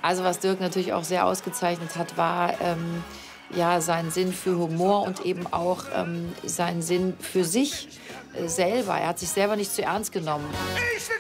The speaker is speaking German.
Also was Dirk natürlich auch sehr ausgezeichnet hat, war ja, sein Sinn für Humor und eben auch sein Sinn für sich selber. Er hat sich selber nicht zu ernst genommen.